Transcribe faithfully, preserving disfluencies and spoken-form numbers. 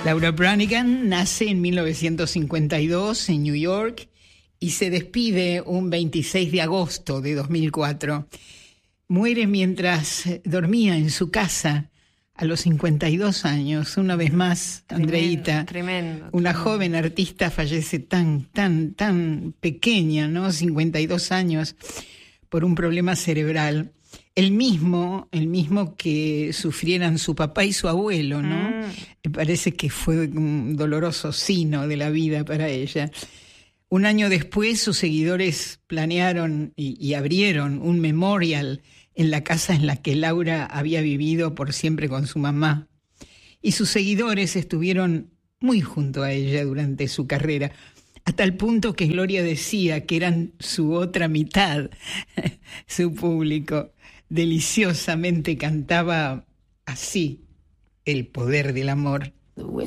Laura Branigan nace en mil novecientos cincuenta y dos en New York y se despide un veintiséis de agosto de dos mil cuatro. Muere mientras dormía en su casa a los cincuenta y dos años. Una vez más, Tremendo, Andreita, tremendo, una tremendo. joven artista fallece tan, tan, tan pequeña, ¿no? cincuenta y dos años, por un problema cerebral. El mismo, el mismo que sufrieran su papá y su abuelo, ¿no? Mm. Me parece que fue un doloroso sino de la vida para ella. Un año después, sus seguidores planearon y, y abrieron un memorial en la casa en la que Laura había vivido por siempre con su mamá. Y sus seguidores estuvieron muy junto a ella durante su carrera, hasta el punto que Gloria decía que eran su otra mitad, su público. Deliciosamente cantaba así: el poder del amor.